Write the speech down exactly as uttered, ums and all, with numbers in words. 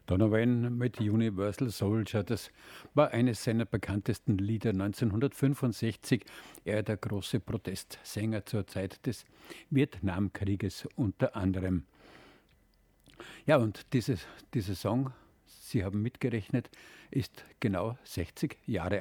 Donovan mit Universal Soldier, das war eines seiner bekanntesten Lieder neunzehnhundertfünfundsechzig. Er der große Protestsänger zur Zeit des Vietnamkrieges unter anderem. Ja, und dieses, dieser Song, Sie haben mitgerechnet, ist genau sechzig Jahre